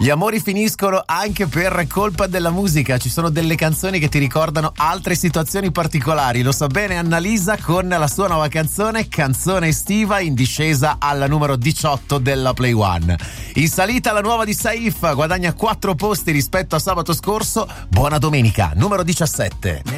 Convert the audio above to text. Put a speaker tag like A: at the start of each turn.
A: Gli amori finiscono anche per colpa della musica. Ci sono delle canzoni che ti ricordano altre situazioni particolari. Lo sa bene Annalisa con la sua nuova canzone estiva, in discesa alla numero 18 della Play One. In salita la nuova di Saif, guadagna 4 posti rispetto a sabato scorso. Buona domenica, numero 17.